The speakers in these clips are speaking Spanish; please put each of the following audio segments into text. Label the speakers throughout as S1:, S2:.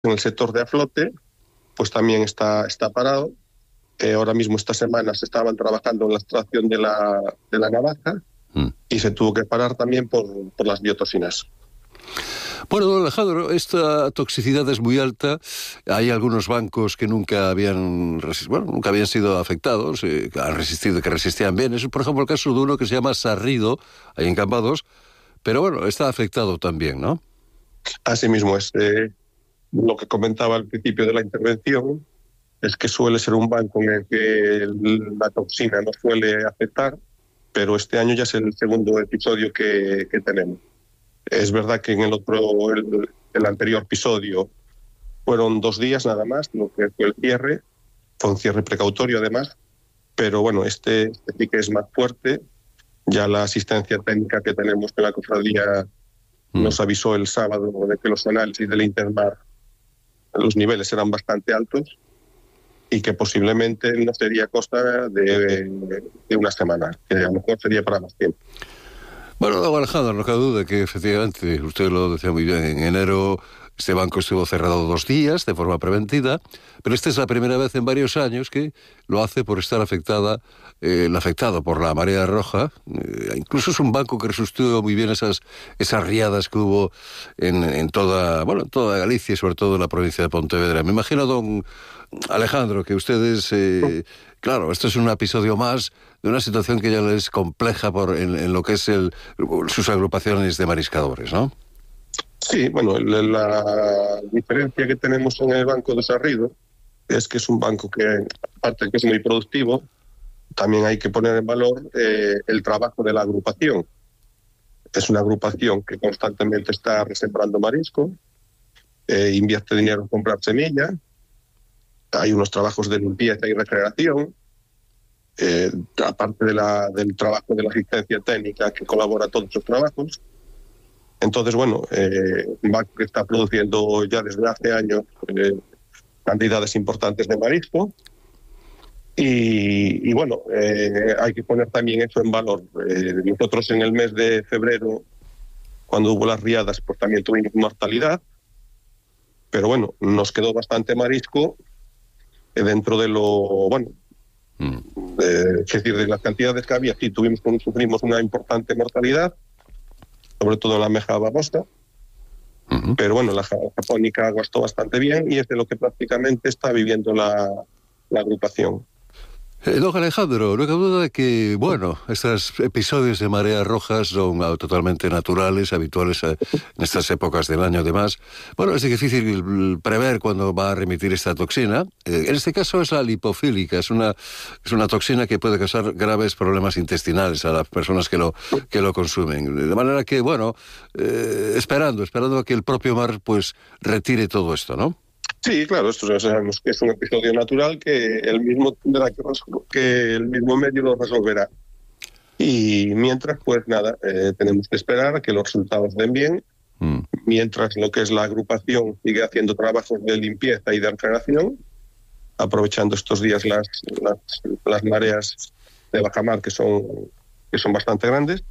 S1: en el sector de aflote, pues también está parado. Ahora mismo, esta semana, se estaban trabajando en la extracción de la navaja y se tuvo que parar también por las biotoxinas.
S2: Bueno, don Alejandro, esta toxicidad es muy alta. Hay algunos bancos que nunca habían sido afectados, que han resistido, que resistían bien. Es, por ejemplo, el caso de uno que se llama Sarrido, ahí en Cambados, pero bueno, está afectado también, ¿no?
S1: Así mismo es. Lo que comentaba al principio de la intervención es que suele ser un banco en el que la toxina no suele afectar, pero este año ya es el segundo episodio que tenemos. Es verdad que en el anterior episodio fueron 2 días nada más, lo que fue el cierre, fue un cierre precautorio además, pero bueno, este sí que es más fuerte. Ya la asistencia técnica que tenemos en la cofradía nos avisó el sábado de que los análisis del Intermar, los niveles eran bastante altos y que posiblemente no sería cosa de una semana, que a lo mejor sería para más tiempo.
S2: Bueno, don Alejandro, no cabe duda que efectivamente, usted lo decía muy bien, en enero este banco estuvo cerrado 2 días de forma preventiva, pero esta es la primera vez en varios años que lo hace por estar afectado por la marea roja. Incluso es un banco que resistió muy bien esas riadas que hubo en toda Galicia y sobre todo en la provincia de Pontevedra. Me imagino, don Alejandro, que ustedes... Claro, esto es un episodio más de una situación que ya les compleja en lo que es sus agrupaciones de mariscadores, ¿no?
S1: Sí, bueno, la diferencia que tenemos en el Banco de Sarrido es que es un banco que, aparte de que es muy productivo, también hay que poner en valor el trabajo de la agrupación. Es una agrupación que constantemente está resembrando marisco, invierte dinero en comprar semilla. Hay unos trabajos de limpieza y recreación, aparte del trabajo de la asistencia técnica que colabora a todos esos trabajos. Entonces, bueno, un banco que está produciendo ya desde hace años cantidades importantes de marisco y bueno, hay que poner también eso en valor. Nosotros en el mes de febrero, cuando hubo las riadas, pues también tuvimos mortalidad, pero bueno, nos quedó bastante marisco dentro de es decir, de las cantidades que había. Sí, sufrimos una importante mortalidad, sobre todo en la meja babosa, pero bueno, la japónica aguantó bastante bien y es de lo que prácticamente está viviendo la agrupación.
S2: Don Alejandro, no cabe duda de que, bueno, estos episodios de mareas rojas son totalmente naturales, habituales en estas épocas del año. Además, bueno, es difícil prever cuándo va a remitir esta toxina. En este caso es la lipofílica, es una toxina que puede causar graves problemas intestinales a las personas que lo consumen. De manera que, bueno, esperando a que el propio mar pues retire todo esto, ¿no?
S1: Sí, claro, esto ya sabemos que es un episodio natural que el mismo medio lo resolverá. Y mientras, pues nada, tenemos que esperar a que los resultados den bien, mientras lo que es la agrupación sigue haciendo trabajos de limpieza y de recreación, aprovechando estos días las mareas de bajamar que son bastante grandes.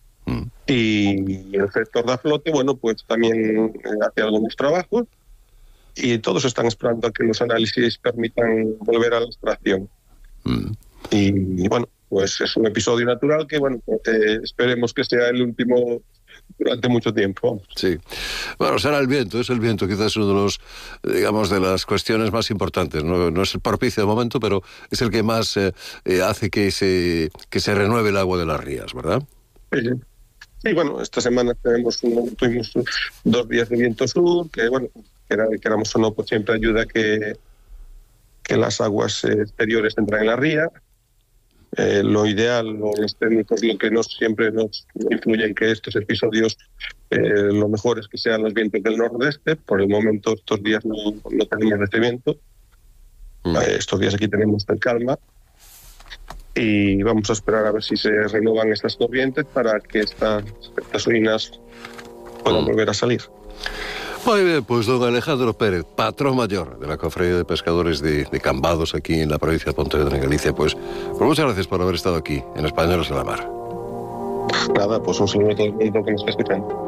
S1: Y el sector de aflote, bueno, pues también hace algunos trabajos. Y todos están esperando a que los análisis permitan volver a la extracción. Y bueno, pues es un episodio natural que, bueno, esperemos que sea el último durante mucho tiempo.
S2: Sí. Bueno, será el viento, quizás uno de los, digamos, de las cuestiones más importantes. No es el propicio de momento, pero es el que más hace que se renueve el agua de las rías, ¿verdad?
S1: Sí, bueno, esta semana tuvimos 2 días de viento sur, que bueno, queramos o no, pues siempre ayuda a que las aguas exteriores entren en la ría. Lo ideal, los técnicos, lo que siempre nos influye en que estos episodios, lo mejor es que sean los vientos del nordeste. Por el momento, estos días no tenemos este viento. Estos días aquí tenemos el calma. Y vamos a esperar a ver si se renuevan estas corrientes para que estas ruinas puedan volver a salir.
S2: Muy bien, pues don Alejandro Pérez, patrón mayor de la Cofradía de Pescadores de Cambados, aquí en la provincia de Pontevedra, en Galicia, pues muchas gracias por haber estado aquí en Españoles de la Mar.
S1: Nada, pues un saludo a todo el mundo que nos está escuchando.